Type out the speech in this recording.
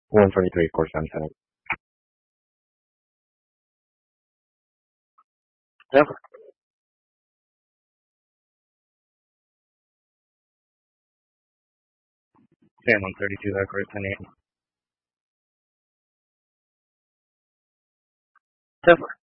123 for Samsung. Never. 10 on 32 acres and 8. Never.